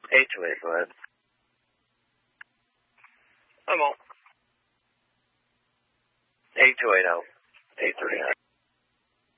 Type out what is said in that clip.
828, go ahead. I'm on. 828 out. 839.